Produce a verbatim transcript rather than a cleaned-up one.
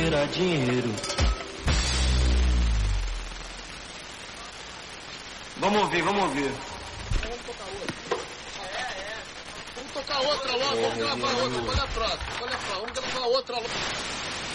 gerar dinheiro. Vamos ouvir, vamos ouvir. Vamos tocar outra. É, é. Vamos tocar outra logo, vamos gravar outra. Olha a próxima, olha só, vamos gravar outra logo.